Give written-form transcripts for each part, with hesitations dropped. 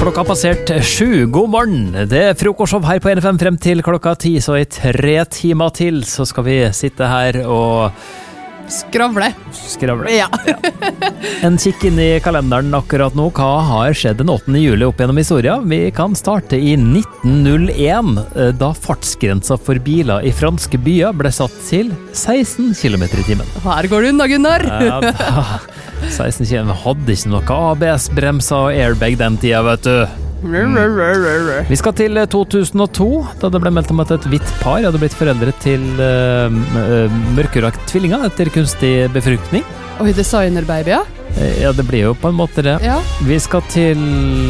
Klokka passert 7. God morgen. Det frokostshow her på NFM frem til klokka 10, så i 3 timer til så skal vi sitte her og Skravle. Ja. En kikk inn i kalenderen akkurat nå. Hva har skjedd den 8. juli opp gjennom historien? Vi kan starte i 1901, da fartsgrensa for biler i franske byer ble satt til 16 km i timen. Her går du unna, Gunnar. Ja, 16 km hadde ikke noe ABS-bremser og airbag den tida, vet du. Vi skal til 2002, da det ble meldt om at et hvitt par hadde blitt foreldre til mørkerøde tvillinger etter kunstig befruktning. Oi, designerbaby, ja? Ja, det blir jo på en måte det. Ja. Vi skal til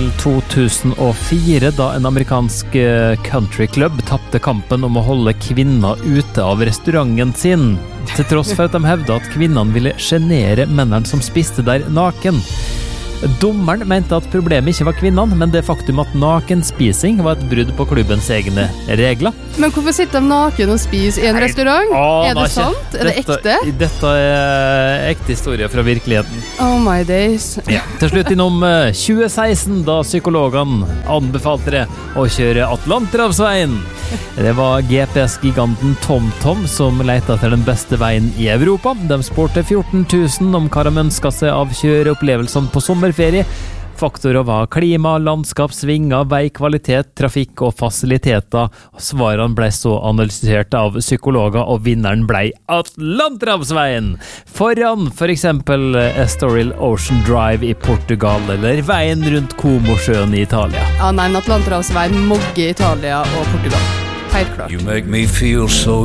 2004, da en amerikansk countryclub tappte kampen om å holde kvinner ute av restauranten sin, til tross for at de hevde at kvinnene ville genere mennene som spiste der naken. Dommeren mente at problemet ikke var kvinnene, men det faktum at nakenspising var et brudd på klubbens egne regler. Men hvorfor sitter de naken og spiser i en restaurant? Er det sant? Er det ekte? Dette er ekte historie fra virkeligheten. Oh my days. Ja. Til slutt innom 2016, da psykologene anbefalte det å kjøre Atlanterhavsveien. Det var GPS-giganten TomTom som lette etter den beste veien i Europa. De spurte 14 000 om hva de ønsket seg av kjøreopplevelsen på sommerferie. Faktorer var klima, landskap, svinger, veikvalitet, trafikk og fasiliteter. Svarene ble så analysert av psykologer, og vinneren ble Atlanterhavsveien. Foran for eksempel Estoril Ocean Drive i Portugal, eller veien rundt Comosjøen i Italia. Ja, nei, Atlanterhavsveien, Mogge i Italia og Portugal. Helt klart. You make me feel so